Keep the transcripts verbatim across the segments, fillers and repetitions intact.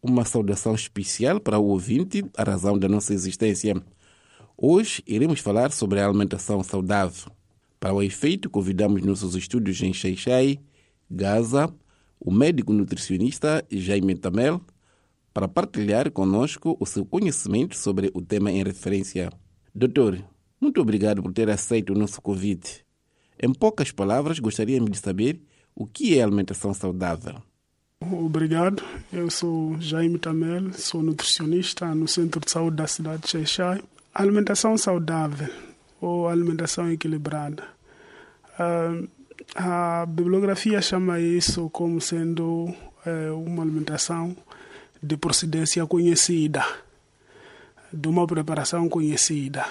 uma saudação especial para o ouvinte, a razão da nossa existência. Hoje iremos falar sobre a alimentação saudável. Para o efeito, convidamos nossos estúdios em Xai-Xai, Gaza, o médico nutricionista Jaime Tamel, para partilhar conosco o seu conhecimento sobre o tema em referência. Doutor, muito obrigado por ter aceito o nosso convite. Em poucas palavras, gostaríamos de saber o que é alimentação saudável. Obrigado. Eu sou Jaime Tamel, sou nutricionista no Centro de Saúde da cidade de Xai-Xai. Alimentação saudável ou alimentação equilibrada. Uh, a bibliografia chama isso como sendo uh, uma alimentação de procedência conhecida, de uma preparação conhecida,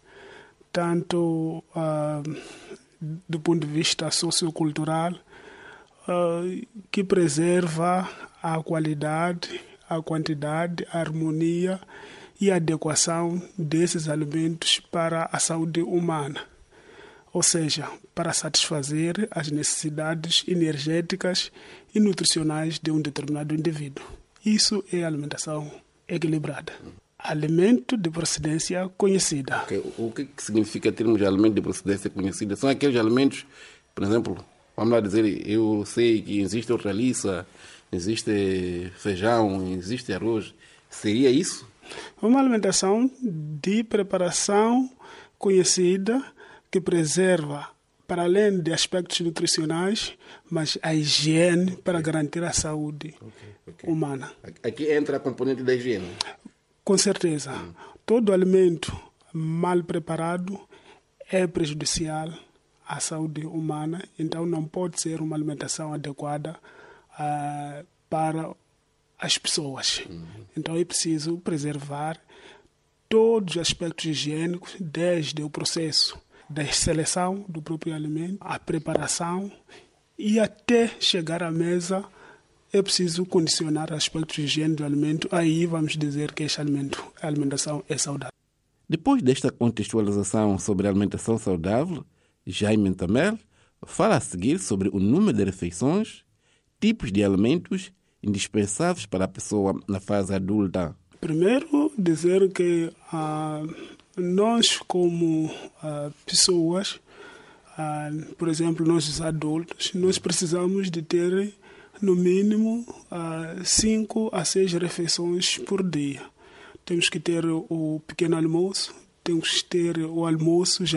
tanto uh, do ponto de vista sociocultural, uh, que preserva a qualidade, a quantidade, a harmonia e a adequação desses alimentos para a saúde humana, ou seja, para satisfazer as necessidades energéticas e nutricionais de um determinado indivíduo. Isso é alimentação equilibrada. Alimento de procedência conhecida. Okay. O que significa termos de alimento de procedência conhecida? São aqueles alimentos, por exemplo, vamos lá dizer, eu sei que existe hortaliça, existe feijão, existe arroz. Seria isso? Uma alimentação de preparação conhecida que preserva, para além de aspectos nutricionais, mas a higiene para garantir a saúde okay, okay. humana. Aqui entra a componente da higiene? Com certeza. Hum. Todo alimento mal preparado é prejudicial à saúde humana, então não pode ser uma alimentação adequada uh, para as pessoas. Uhum. Então é preciso preservar todos os aspectos higiênicos, desde o processo da seleção do próprio alimento, a preparação e até chegar à mesa é preciso condicionar aspectos higiênicos do alimento. Aí vamos dizer que este alimento, a alimentação é saudável. Depois desta contextualização sobre a alimentação saudável, Jaime Tamel fala a seguir sobre o número de refeições, tipos de alimentos indispensáveis para a pessoa na fase adulta. Primeiro, dizer que uh, nós como uh, pessoas, uh, por exemplo, nós os adultos, nós precisamos de ter no mínimo uh, cinco a seis refeições por dia. Temos que ter o pequeno almoço, temos que ter o almoço,